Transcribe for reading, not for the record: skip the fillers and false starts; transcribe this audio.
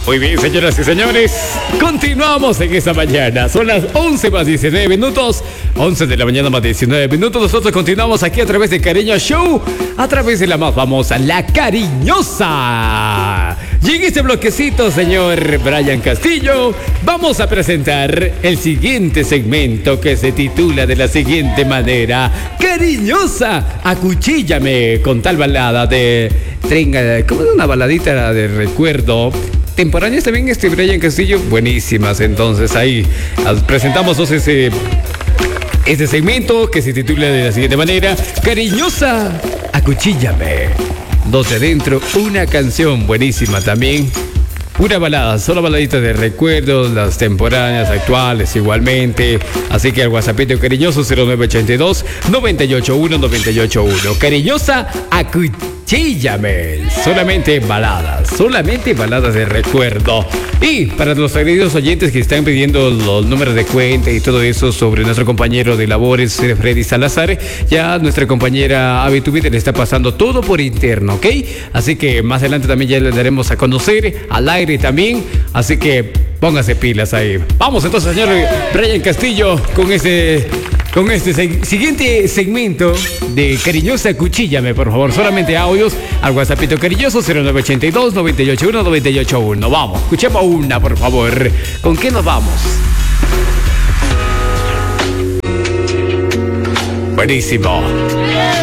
Muy bien, señoras y señores, continuamos en esta mañana. Son las 11 más 19 minutos, 11 de la mañana más 19 minutos. Nosotros continuamos aquí a través de Cariño Show, a través de la más famosa, La Cariñosa. Y en este bloquecito, señor Brian Castillo, vamos a presentar el siguiente segmento que se titula de la siguiente manera: Cariñosa, acuchíllame, con tal balada de como una baladita de recuerdo. Temporáneas también, Brian Castillo, buenísimas. Entonces ahí presentamos este segmento que se titula de la siguiente manera: Cariñosa, acuchíllame. Dos de adentro, una canción buenísima también. Una balada, solo baladitas de recuerdos, las temporáneas, actuales igualmente. Así que al WhatsAppito cariñoso 0982-981-981. Cariñosa, acuchíllame. Solamente baladas de recuerdo. Y para los queridos oyentes que están pidiendo los números de cuenta y todo eso sobre nuestro compañero de labores, Freddy Salazar, ya nuestra compañera Avi Twitter le está pasando todo por interno, ¿ok? Así que más adelante también ya le daremos a conocer al aire también. Así que póngase pilas ahí. Vamos entonces, señor Brian Castillo, con este siguiente segmento de Cariñosa, Cuchíllame, por favor. Solamente audios al WhatsAppito cariñoso 0982-981-981. Vamos, escuchemos una, por favor. ¿Con qué nos vamos? Buenísimo.